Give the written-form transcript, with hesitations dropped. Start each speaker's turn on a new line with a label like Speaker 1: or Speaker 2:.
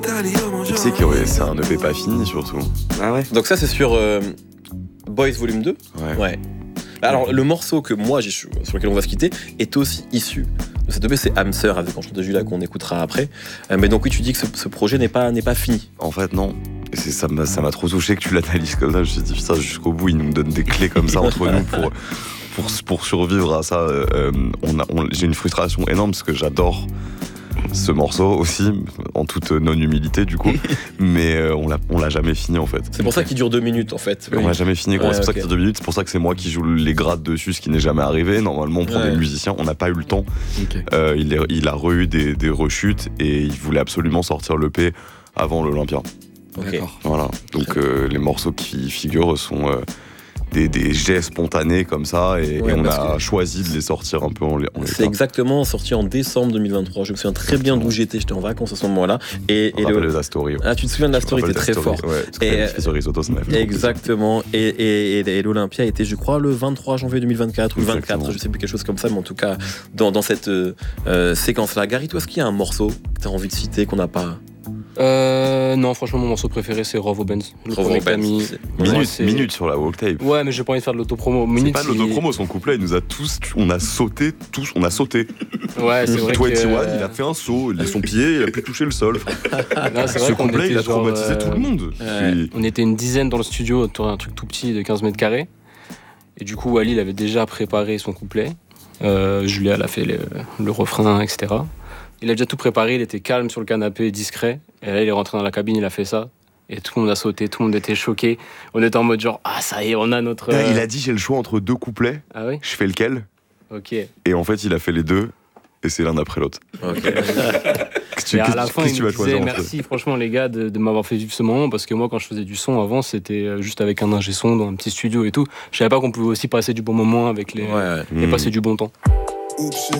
Speaker 1: Tu sais que c'est un EP pas fini surtout.
Speaker 2: Ah ouais.
Speaker 3: Donc ça c'est sur Boys Volume 2. Ouais. Alors le morceau que moi sur lequel on va se quitter est aussi issu de cette EP, c'est Hamster avec un chant de Julia qu'on écoutera après. Mais donc oui, tu dis que ce projet n'est pas fini.
Speaker 1: En fait non. Et ça m'a trop touché que tu l'analyses comme ça. Je me suis dit putain, jusqu'au bout, ils nous donnent des clés comme ça entre nous pour survivre à ça. J'ai une frustration énorme parce que j'adore ce morceau aussi, en toute non-humilité du coup, mais on l'a jamais fini en fait.
Speaker 3: C'est pour ça qu'il dure 2 minutes en fait.
Speaker 1: On l'a jamais fini, c'est pour ça qu'il dure 2 minutes, c'est pour ça que c'est moi qui joue les grades dessus, ce qui n'est jamais arrivé. Normalement, on prend des musiciens, on n'a pas eu le temps. Il a eu des rechutes et il voulait absolument sortir l'EP avant l'Olympia.
Speaker 3: D'accord.
Speaker 1: Voilà, donc les morceaux qui figurent sont des jets spontanés comme ça et on a choisi de les sortir un peu en
Speaker 3: c'est exactement sorti en décembre 2023. Je me souviens très bien d'où j'étais en vacances à ce moment-là. Et
Speaker 1: la story.
Speaker 3: Ah, tu te souviens de la story, t'es très fort.
Speaker 1: Ouais, et sur Risotto, ça m'a fait
Speaker 3: exactement. Et l'Olympia était, je crois, le 23 janvier 2024 ou le 24, je sais plus, quelque chose comme ça, mais en tout cas, dans cette séquence-là. Gary, toi, est-ce qu'il y a un morceau que t'as envie de citer qu'on n'a pas?
Speaker 2: Non, franchement, mon morceau préféré, c'est Rove au Benz.
Speaker 1: Minute sur la walktape.
Speaker 2: Ouais, mais j'ai pas envie de faire de l'autopromo.
Speaker 1: C'est pas de l'autopromo, son couplet, il nous a on a sauté.
Speaker 2: Ouais, c'est vrai.
Speaker 1: 21, il a fait un saut, son pied, il a pu toucher le sol.
Speaker 2: Non, c'est vrai
Speaker 1: ce couplet, il a traumatisé tout le monde.
Speaker 2: On était une dizaine dans le studio autour d'un truc tout petit de 15 mètres carrés. Et du coup, Ali, il avait déjà préparé son couplet. Julia, elle a fait le refrain, etc. Il a déjà tout préparé, il était calme sur le canapé, discret. Et là, il est rentré dans la cabine, il a fait ça. Et tout le monde a sauté, tout le monde était choqué. On était en mode genre, ah ça y est, on a notre...
Speaker 1: Il a dit, j'ai le choix entre 2 couplets.
Speaker 2: Ah oui ?
Speaker 1: Je fais lequel ?
Speaker 2: Ok.
Speaker 1: Et en fait, il a fait les 2. Et c'est l'un après l'autre.
Speaker 2: Ok. Et à la fin, il me disait merci franchement les gars de m'avoir fait vivre ce moment, parce que moi quand je faisais du son avant, c'était juste avec un ingé son dans un petit studio et tout. Je savais pas qu'on pouvait aussi passer du bon moment avec et passer du bon temps.
Speaker 4: Oups, j'ai